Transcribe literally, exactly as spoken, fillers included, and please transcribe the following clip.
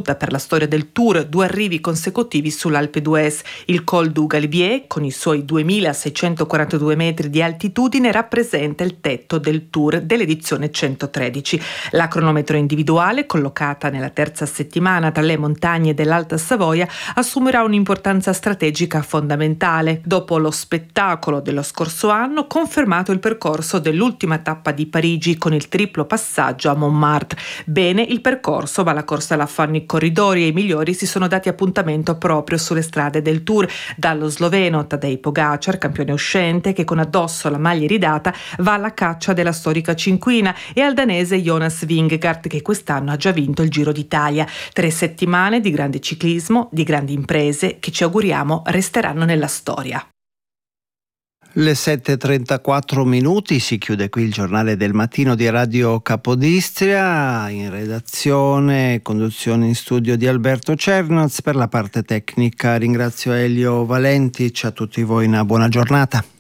battuta per la storia del Tour, due arrivi consecutivi sull'Alpe d'Huez. Il Col du Galibier, con i suoi duemilaseicentoquarantadue metri di altitudine, rappresenta il tetto del Tour dell'edizione centotredici. La cronometro individuale, collocata nella terza settimana tra le montagne dell'Alta Savoia, assumerà un'importanza strategica fondamentale. Dopo lo spettacolo dello scorso anno, confermato il percorso dell'ultima tappa di Parigi con il triplo passaggio a Montmartre. Bene il percorso, ma la corsa la fanno i corridori e i migliori si sono dati appuntamento proprio sulle strade del Tour, dallo sloveno Tadej Pogačar, campione uscente, che con addosso la maglia iridata va alla caccia della storica cinquina, e al danese Jonas Vingegaard, che quest'anno ha già vinto il Giro d'Italia. Tre settimane di grande ciclismo, di grandi imprese, che ci auguriamo resteranno nella storia. Le sette e trentaquattro minuti, si chiude qui il giornale del mattino di Radio Capodistria. In redazione, conduzione in studio di Alberto Cernaz. Per la parte tecnica ringrazio Elio Valenti. A tutti voi una buona giornata.